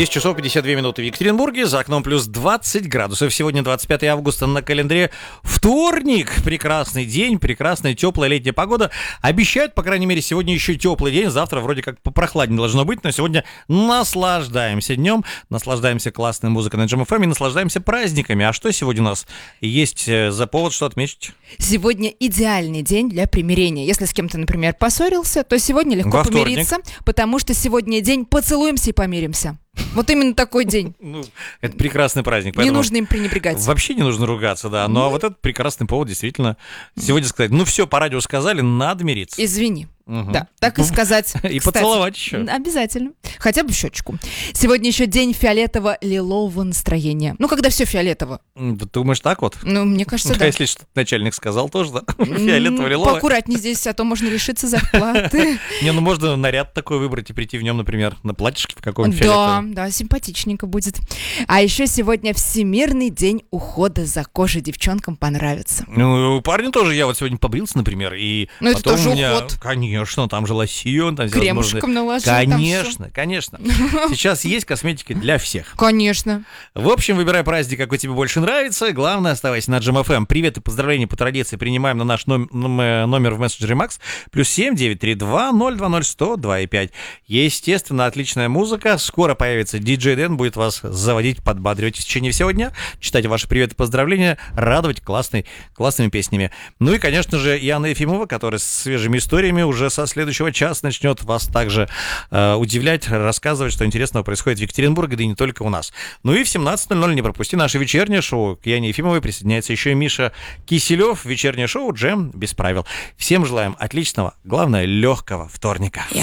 10 часов 52 минуты в Екатеринбурге, за окном плюс 20 градусов. Сегодня 25 августа, на календаре вторник. Прекрасный день, прекрасная теплая летняя погода. Обещают, по крайней мере, сегодня еще теплый день. Завтра вроде как попрохладнее должно быть, но сегодня наслаждаемся днем, наслаждаемся классной музыкой на Jam FM и наслаждаемся праздниками. А что сегодня у нас есть за повод, что отметить? Сегодня идеальный день для примирения. Если с кем-то, например, поссорился, то сегодня легко помириться, потому что сегодня день «поцелуемся и помиримся». Вот именно такой день. Это прекрасный праздник. Не нужно им пренебрегать. Вообще не нужно ругаться, да. Но вот этот прекрасный повод действительно сегодня сказать, все, по радио сказали, надо мириться. Извини. Да, так и сказать. И поцеловать еще. Обязательно. Хотя бы в щечку. Сегодня еще день фиолетово-лилового настроения. Когда все фиолетово. Ты думаешь так вот? Мне кажется, да. Если что-то начальник сказал, тоже, да? Фиолетово-лиловое. Поаккуратней здесь, а то можно лишиться зарплаты. Можно наряд такой выбрать и прийти в нем, например, на платьишке в каком-нибудь фиолетовом. Да, симпатичненько будет. А еще сегодня Всемирный день ухода за кожей. Девчонкам понравится. Парни тоже. Я вот сегодня побрился, например, и потом это тоже уход. Конечно, там же лосьон, там кремушком наложил. Конечно. Сейчас есть косметика для всех. Конечно. В общем, выбирай праздник, какой тебе больше нравится. Главное, оставайся на Jam FM. Привет и поздравления по традиции принимаем на наш номер в мессенджере Макс. +7 932 020 102 5. Естественно, отличная музыка. Скоро появится диджей Дэн, будет вас заводить, подбадривать в течение всего дня, читать ваши приветы и поздравления, радовать классными песнями. И, конечно же, Яна Ефимова, которая с свежими историями уже со следующего часа начнет вас также удивлять, рассказывать, что интересного происходит в Екатеринбурге, да и не только у нас. И в 17:00 не пропусти наше вечернее шоу. К Яне Ефимовой присоединяется еще и Миша Киселев. Вечернее шоу «Джем без правил». Всем желаем отличного, главное, легкого вторника.